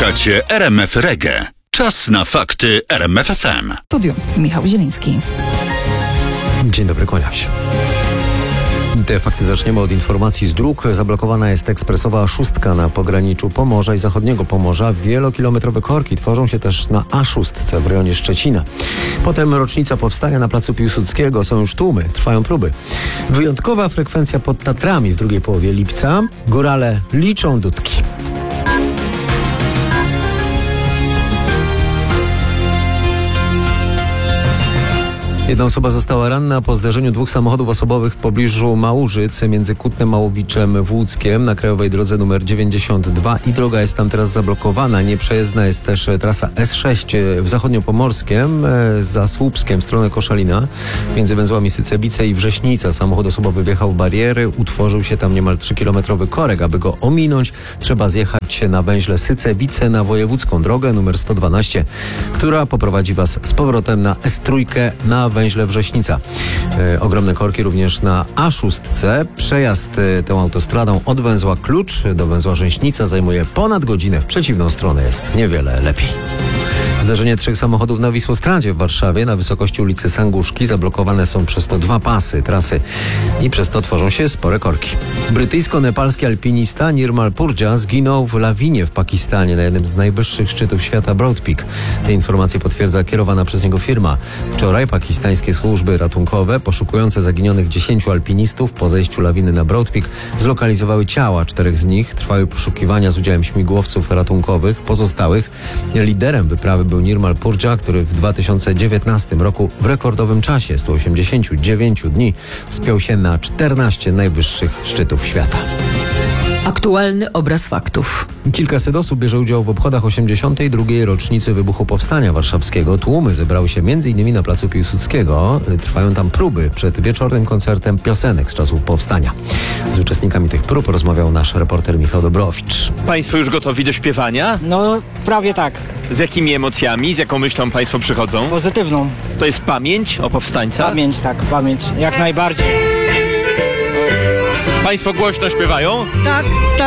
Słuchacie RMF Reggae. Czas na fakty RMF FM. W studiu Michał Zieliński. Dzień dobry, kłaniam się. Te fakty zaczniemy od informacji z dróg. Zablokowana jest ekspresowa szóstka na pograniczu Pomorza i zachodniego Pomorza. Wielokilometrowe korki tworzą się też na A6 w rejonie Szczecina. Potem rocznica powstania na placu Piłsudskiego. Są już tłumy, trwają próby. Wyjątkowa frekwencja pod Tatrami w drugiej połowie lipca. Górale liczą dudki. Jedna osoba została ranna po zdarzeniu dwóch samochodów osobowych w pobliżu Małóżyc między Kutnem Małowiczem w Łódzkiem na krajowej drodze nr 92 i droga jest tam teraz zablokowana. Nieprzejezdna jest też trasa S6 w zachodniopomorskiem za Słupskiem w stronę Koszalina między węzłami Sycebice i Wrześnica. Samochód osobowy wjechał w bariery, utworzył się tam niemal 3-kilometrowy korek. Aby go ominąć, trzeba zjechać na węźle Sycebice na wojewódzką drogę nr 112, która poprowadzi was z powrotem na S3 na węźle Wrześnica. Ogromne korki również na A6. Przejazd tą autostradą od węzła Klucz do węzła Rzęśnica zajmuje ponad godzinę. W przeciwną stronę jest niewiele lepiej. Zdarzenie 3 samochodów na Wisłostrandzie w Warszawie na wysokości ulicy Sanguszki. Zablokowane są przez to 2 pasy trasy i przez to tworzą się spore korki. Brytyjsko-nepalski alpinista Nirmal Purja zginął w lawinie w Pakistanie na jednym z najwyższych szczytów świata Broad Peak. Te informacje potwierdza kierowana przez niego firma. Wczoraj pakistańskie służby ratunkowe poszukujące zaginionych 10 alpinistów po zejściu lawiny na Broad Peak zlokalizowały ciała 4 z nich. Trwały poszukiwania z udziałem śmigłowców ratunkowych. Pozostałych liderem wyprawy był Nirmal Purja, który w 2019 roku w rekordowym czasie 189 dni wspiął się na 14 najwyższych szczytów świata. Aktualny obraz faktów. Kilkaset osób bierze udział w obchodach 82. rocznicy wybuchu Powstania Warszawskiego. Tłumy zebrały się m.in. na placu Piłsudskiego. Trwają tam próby przed wieczornym koncertem piosenek z czasów powstania. Z uczestnikami tych prób rozmawiał nasz reporter Michał Dobrowicz. Państwo już gotowi do śpiewania? No, prawie tak. Z jakimi emocjami, z jaką myślą Państwo przychodzą? Pozytywną. To jest pamięć o powstańcach? Pamięć, tak, pamięć. Jak najbardziej. Państwo głośno śpiewają? Tak,